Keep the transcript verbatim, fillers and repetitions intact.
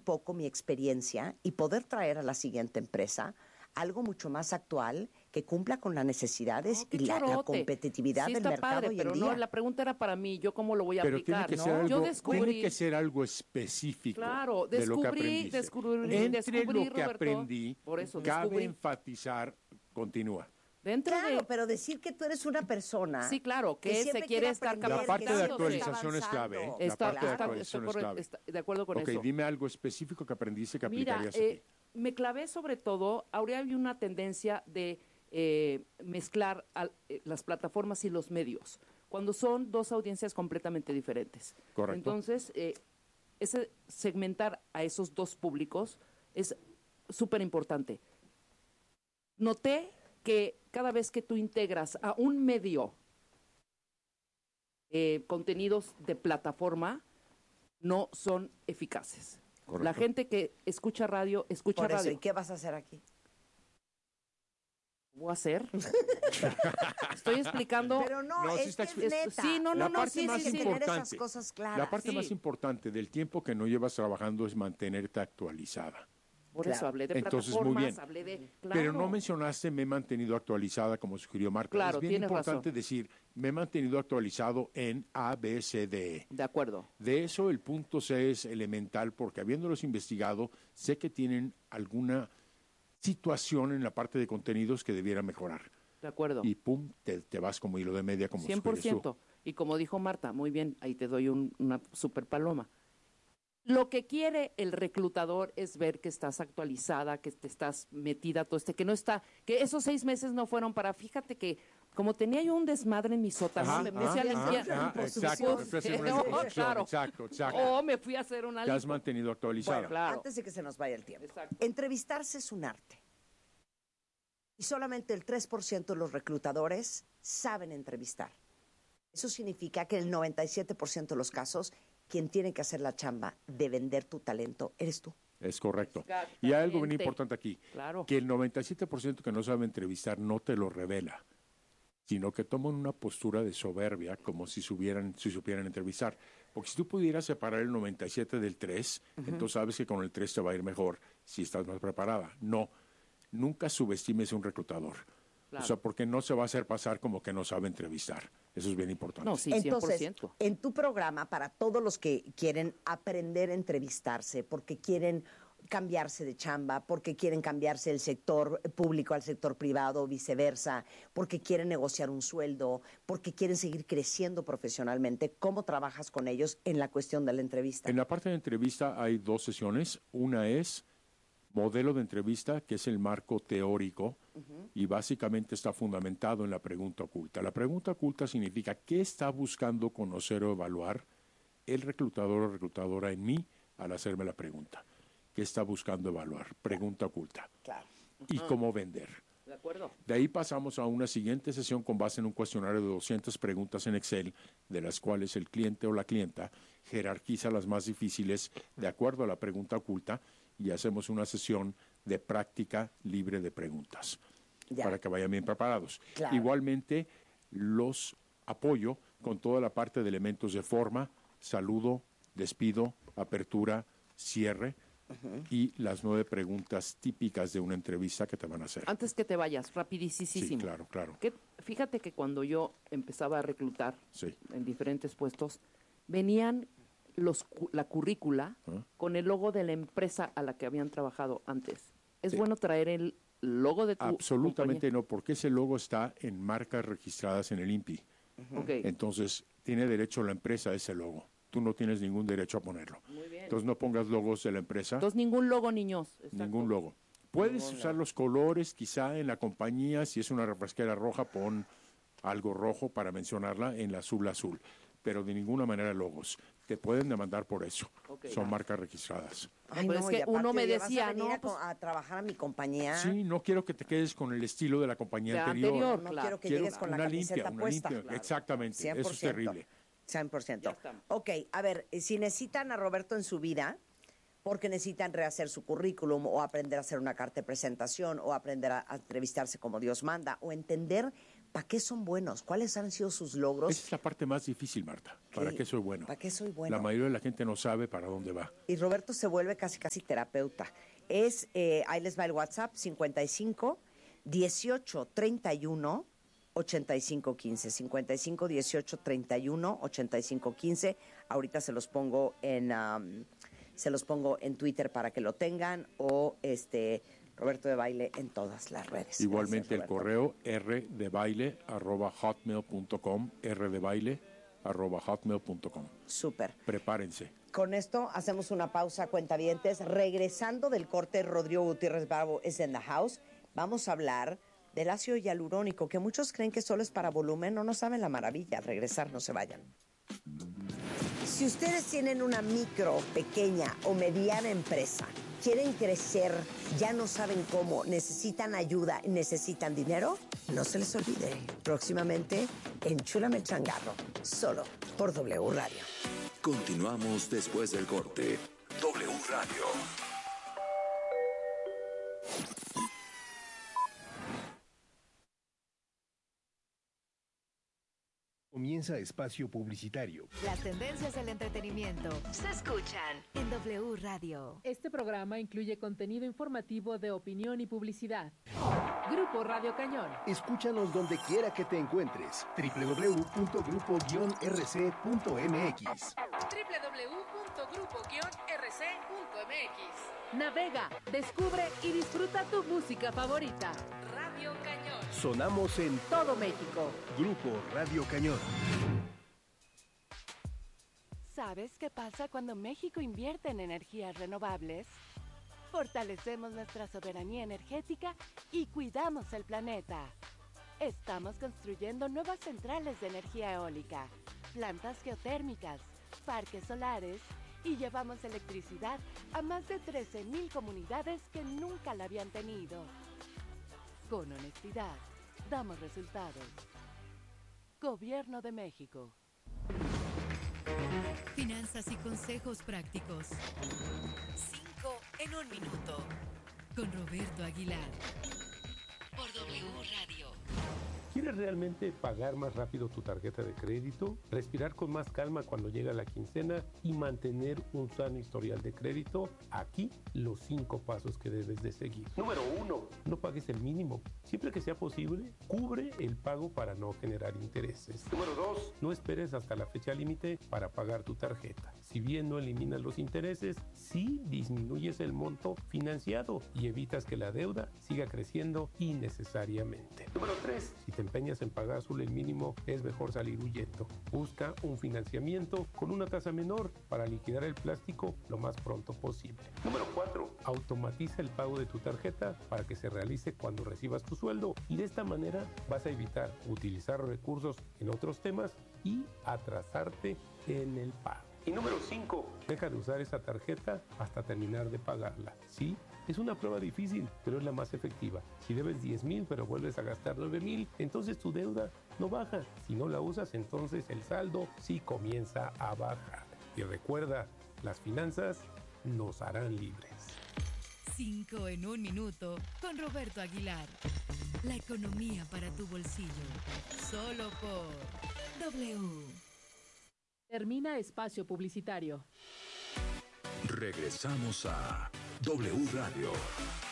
poco mi experiencia y poder traer a la siguiente empresa algo mucho más actual que cumpla con las necesidades no, y la, la chorote. competitividad Sí del está mercado padre, hoy pero en no, día. la pregunta era para mí, yo cómo lo voy a Pero aplicar, tiene que ¿no? ser algo, Yo descubrí, tiene que ser algo específico claro, de lo que descubrí, aprendiste. descubrí, Entre descubrí, lo que Roberto, aprendí, por eso, cabe descubrí. enfatizar, continúa. Dentro Claro, de, pero decir que tú eres una persona sí, claro, que, se siempre quiere estar aprender, La parte de que siempre está actualización es clave, ¿eh? avanzando. La Está, parte de está- actualización está es corre- clave. está de acuerdo con Ok, eso. dime algo específico que aprendiste que Mira, aplicarías eh, aquí. me clavé sobre todo, ahora hay una tendencia de eh, mezclar al- eh, las plataformas y los medios, cuando son dos audiencias completamente diferentes. Correcto. Entonces, eh, ese segmentar a esos dos públicos es súper importante. Noté que cada vez que tú integras a un medio eh, contenidos de plataforma, no son eficaces. Correcto. La gente que escucha radio, escucha Por eso, radio. ¿y qué vas a hacer aquí? ¿Voy a hacer? Estoy explicando. Pero no, No, sí es está que es expli- neta. Sí, no, no, La no, parte sí, más sí, sí. tener esas importante, cosas claras. la parte Sí. más importante del tiempo que no llevas trabajando es mantenerte actualizada. Por Claro. eso hablé de Entonces, muy plataformas, bien. hablé de... Claro. Pero no mencionaste me he mantenido actualizada como sugirió Marta. Claro, es bien tienes importante razón. decir me he mantenido actualizado en A, B, C, D, E. De acuerdo. De eso el punto C es elemental porque habiéndolos investigado sé que tienen alguna situación en la parte de contenidos que debiera mejorar. De acuerdo. Y pum, te, te vas como hilo de media como cien por sugieres tú. ciento. Y como dijo Marta, muy bien, ahí te doy un- una super paloma. Lo que quiere el reclutador es ver que estás actualizada, que te estás metida, todo este, que no está, que esos seis meses no fueron para, fíjate que como tenía yo un desmadre en mi sótano, Ajá, me puse a ajá, limpiar. ajá, Pues, exacto, me fui a hacer una oh, liposucción, claro. exacto, exacto. O me fui a hacer una Te has lipo. mantenido actualizada. Bueno, Claro. antes de que se nos vaya el tiempo. Exacto. Entrevistarse es un arte. Y solamente el tres por ciento de los reclutadores saben entrevistar. Eso significa que en el noventa y siete por ciento de los casos, quien tiene que hacer la chamba de vender tu talento eres tú. Es correcto. Exactamente. Y hay algo bien importante aquí, Claro. que el noventa y siete por ciento que no sabe entrevistar no te lo revela, sino que toman una postura de soberbia como si, subieran, si supieran entrevistar. Porque si tú pudieras separar el noventa y siete del tres, uh-huh. entonces sabes que con el tres te va a ir mejor si estás más preparada. No, nunca subestimes a un reclutador. Claro. O sea, porque no se va a hacer pasar como que no sabe entrevistar. Eso es bien importante. No, sí, cien por ciento. Entonces, en tu programa, para todos los que quieren aprender a entrevistarse, porque quieren cambiarse de chamba, porque quieren cambiarse del sector público al sector privado, viceversa, porque quieren negociar un sueldo, porque quieren seguir creciendo profesionalmente, ¿cómo trabajas con ellos en la cuestión de la entrevista? En la parte de entrevista hay dos sesiones. Una es modelo de entrevista, que es el marco teórico, uh-huh. y básicamente está fundamentado en la pregunta oculta. La pregunta oculta significa qué está buscando conocer o evaluar el reclutador o reclutadora en mí al hacerme la pregunta. ¿Qué está buscando evaluar? Pregunta oculta. Claro. Uh-huh. Y cómo vender. De acuerdo. De ahí pasamos a una siguiente sesión con base en un cuestionario de doscientas preguntas en Excel, de las cuales el cliente o la clienta jerarquiza las más difíciles de acuerdo a la pregunta oculta, y hacemos una sesión de práctica libre de preguntas ya. Para que vayan bien preparados. Claro. Igualmente los apoyo con toda la parte de elementos de forma, saludo, despido, apertura, cierre, uh-huh. y las nueve preguntas típicas de una entrevista que te van a hacer. Antes que te vayas, rapidísimo. Sí, claro, claro. Que, fíjate que cuando yo empezaba a reclutar sí. en diferentes puestos, venían los la currícula ¿Ah? con el logo de la empresa a la que habían trabajado antes. ¿Es sí. bueno traer el logo de tu Absolutamente compañía? No, porque ese logo está en marcas registradas en el I N P I. Uh-huh. Okay. Entonces, tiene derecho la empresa a ese logo. Tú no tienes ningún derecho a ponerlo. Muy bien. Entonces, no pongas logos de la empresa. Entonces, ningún logo, niños. Exacto. Ningún logo. Puedes ningún usar logo. los colores, quizá en la compañía, si es una refresquera roja, pon algo rojo para mencionarla, en la azul, azul. Pero de ninguna manera logos. Te pueden demandar por eso. Okay, Son claro. marcas registradas. Ay, no, no, es que uno me decía, ¿vas a venir no, a, pues, a trabajar a mi compañía? Sí, no quiero que te quedes con el estilo de la compañía de anterior. anterior. No claro. quiero que quiero llegues con la una camiseta limpia, una puesta. limpia. Claro. Exactamente, cien por ciento. Eso es terrible. cien por ciento. Ok, a ver, si necesitan a Roberto en su vida, porque necesitan rehacer su currículum o aprender a hacer una carta de presentación o aprender a, a entrevistarse como Dios manda o entender ¿Para qué son buenos? ¿Cuáles han sido sus logros? Esa es la parte más difícil, Marta. ¿Para ¿Qué? qué soy bueno? ¿Para qué soy bueno? La mayoría de la gente no sabe para dónde va. Y Roberto se vuelve casi, casi terapeuta. Es, eh, ahí les va el WhatsApp, cincuenta y cinco, dieciocho, treinta y uno, ochenta y cinco, quince. cincuenta y cinco, dieciocho, treinta y uno, ochenta y cinco, quince. Ahorita se los pongo en, um, se los pongo en Twitter para que lo tengan, o este... Roberto de Baile en todas las redes. Igualmente. Gracias, el correo rdebaile arroba hotmail punto com, rdebaile arroba hotmail punto com. Súper. Prepárense. Con esto hacemos una pausa, cuentavientes. Regresando del corte, Rodrigo Gutiérrez Bravo es en the house. Vamos a hablar del ácido hialurónico, que muchos creen que solo es para volumen. No, no saben la maravilla. Al regresar, no se vayan. Si ustedes tienen una micro, pequeña o mediana empresa, quieren crecer, ya no saben cómo, necesitan ayuda, necesitan dinero, no se les olvide. Próximamente, Enchúlame el Changarro, solo por W Radio. Continuamos después del corte. W Radio. Comienza espacio publicitario. Las tendencias del entretenimiento se escuchan en W Radio. Este programa incluye contenido informativo de opinión y publicidad. Grupo Radio Cañón. Escúchanos donde quiera que te encuentres. doble u doble u doble u punto grupo guion r c punto m x. doble u doble u doble u punto grupo guion r c punto m x. Navega, descubre y disfruta tu música favorita. Radio Cañón. Sonamos en todo México. Grupo Radio Cañón. ¿Sabes qué pasa cuando México invierte en energías renovables? Fortalecemos nuestra soberanía energética y cuidamos el planeta. Estamos construyendo nuevas centrales de energía eólica, plantas geotérmicas, parques solares y llevamos electricidad a más de trece mil comunidades que nunca la habían tenido. Con honestidad, damos resultados. Gobierno de México. Finanzas y consejos prácticos. Cinco en un minuto. Con Roberto Aguilar. Por W Radio. ¿Quieres realmente pagar más rápido tu tarjeta de crédito? Respirar con más calma cuando llega la quincena y mantener un sano historial de crédito. Aquí los cinco pasos que debes de seguir. Número uno, no pagues el mínimo. Siempre que sea posible, cubre el pago para no generar intereses. Número dos, no esperes hasta la fecha límite para pagar tu tarjeta. Si bien no eliminas los intereses, sí disminuyes el monto financiado y evitas que la deuda siga creciendo innecesariamente. Número tres, si te empeñas en pagar solo el mínimo, es mejor salir huyendo. Busca un financiamiento con una tasa menor para liquidar el plástico lo más pronto posible. Número cuatro, automatiza el pago de tu tarjeta para que se realice cuando recibas tu sueldo y de esta manera vas a evitar utilizar recursos en otros temas y atrasarte en el pago. Y número cinco, deja de usar esa tarjeta hasta terminar de pagarla. Sí, es una prueba difícil, pero es la más efectiva. Si debes diez mil pero vuelves a gastar nueve mil, entonces tu deuda no baja. Si no la usas, entonces el saldo sí comienza a bajar. Y recuerda, las finanzas nos harán libres. Cinco en un minuto con Roberto Aguilar. La economía para tu bolsillo. Solo por W. Termina espacio publicitario. Regresamos a W Radio.